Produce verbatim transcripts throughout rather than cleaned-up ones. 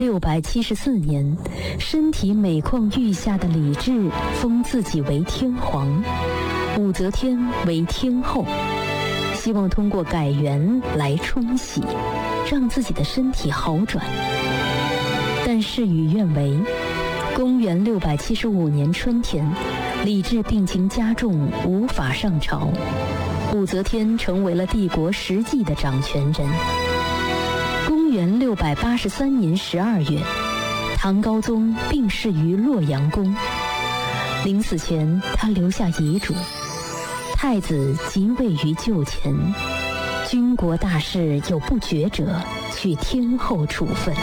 六百七十四年，身体每况愈下的李治封自己为天皇，武则天为天后，希望通过改元来冲洗，让自己的身体好转。但事与愿违，公元六百七十五年春天，李治病情加重，无法上朝，武则天成为了帝国实际的掌权人。公元六百八十三年十二月，唐高宗病逝于洛阳宫。临死前，他留下遗嘱：太子即位于柩前，军国大事有不决者，取天后处分。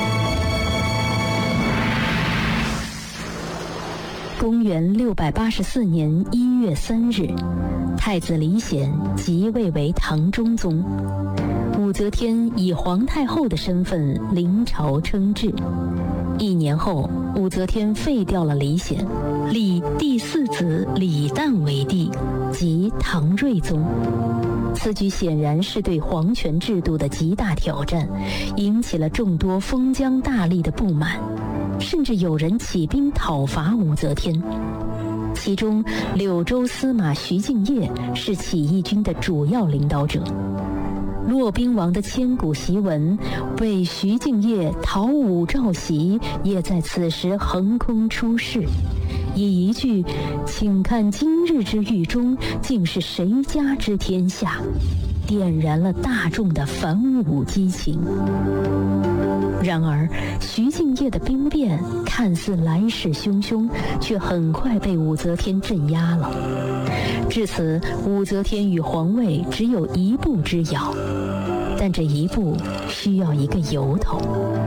公元六百八十四年一月三日，太子李显即位为唐中宗。武则天以皇太后的身份临朝称制。一年后，武则天废掉了李显，立第四子李旦为帝，即唐睿宗。此举显然是对皇权制度的极大挑战，引起了众多封疆大吏的不满，甚至有人起兵讨伐武则天。其中，柳州司马徐敬业是起义军的主要领导者。骆宾王的千古檄文为徐敬业讨武召檄也在此时横空出世，以一句请看今日之狱中竟是谁家之天下，点燃了大众的反武激情。然而徐敬业的兵变看似来势汹汹，却很快被武则天镇压了。至此，武则天与皇位只有一步之遥，但这一步需要一个由头。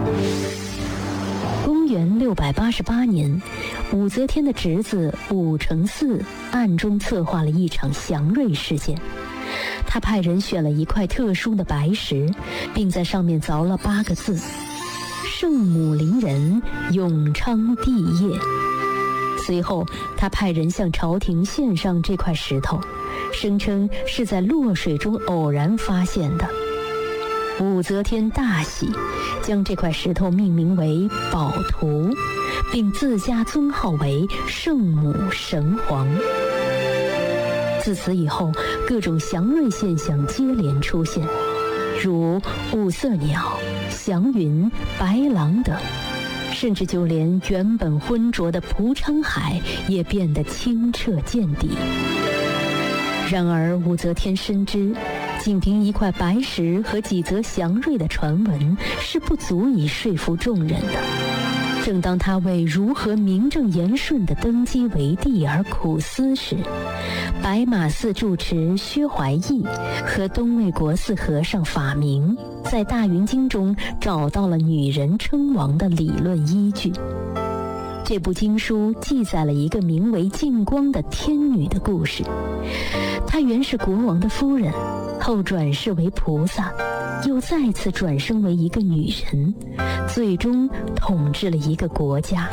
公元六百八十八年，武则天的侄子武承嗣暗中策划了一场祥瑞事件。他派人选了一块特殊的白石，并在上面凿了八个字：圣母临人，永昌帝业。随后，他派人向朝廷献上这块石头，声称是在洛水中偶然发现的。武则天大喜，将这块石头命名为宝图，并自家尊号为圣母神皇。自此以后，各种祥瑞现象接连出现，如五色鸟、祥云、白狼等，甚至就连原本浑浊的蒲昌海也变得清澈见底。然而武则天深知，仅凭一块白石和几则祥瑞的传闻是不足以说服众人的。正当他为如何名正言顺地登基为帝而苦思时，白马寺住持薛怀义和东魏国寺和尚法明在《大云经》中找到了女人称王的理论依据。这部经书记载了一个名为净光的天女的故事。她原是国王的夫人，后转世为菩萨，又再次转生为一个女人，最终统治了一个国家。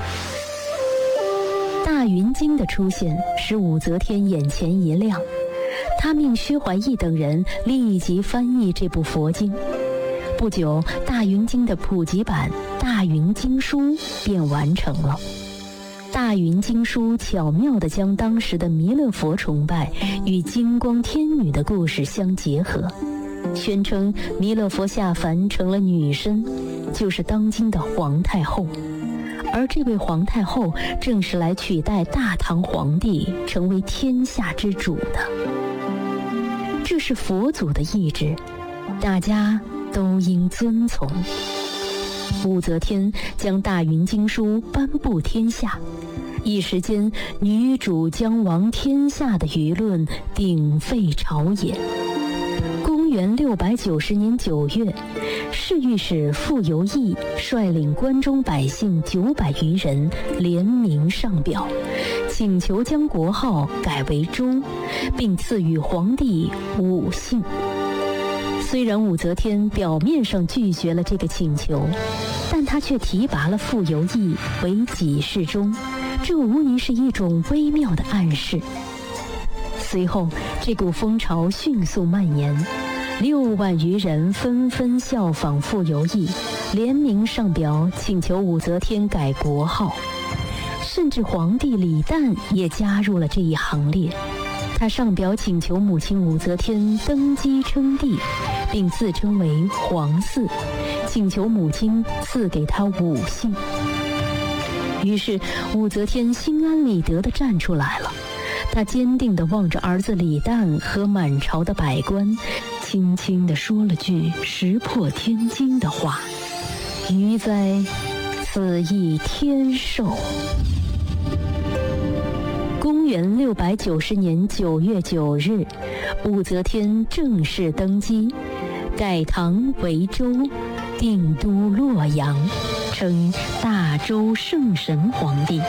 大云经的出现使武则天眼前一亮，她命薛怀义等人立即翻译这部佛经。不久，大云经的普及版《大云经书》便完成了。大云经书巧妙地将当时的弥勒佛崇拜与金光天女的故事相结合，宣称弥勒佛下凡成了女身，就是当今的皇太后，而这位皇太后正是来取代大唐皇帝成为天下之主的。这是佛祖的意志，大家都应遵从。武则天将大云经书颁布天下，一时间女主将亡天下的舆论鼎沸朝野。公元六百九十年九月，侍御史傅由义率领关中百姓九百余人联名上表，请求将国号改为周，并赐予皇帝武姓。虽然武则天表面上拒绝了这个请求，但她却提拔了傅由义为给事中，这无疑是一种微妙的暗示。随后，这股风潮迅速蔓延，六万余人纷纷效仿傅由义， 联名上表请求武则天改国号，甚至皇帝李旦也加入了这一行列。他上表请求母亲武则天登基称帝，并自称为皇嗣，请求母亲赐给他武姓。于是武则天心安理得地站出来了，她坚定地望着儿子李旦和满朝的百官，轻轻地说了句石破天惊的话：余哉，此亦天授。公元六百九十年九月九日，武则天正式登基，改唐为周，定都洛阳，称大周圣神皇帝。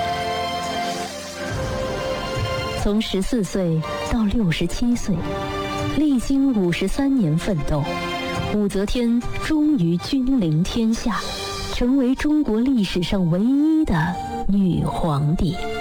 从十四岁到六十七岁，历经五十三年奋斗，武则天终于君临天下，成为中国历史上唯一的女皇帝。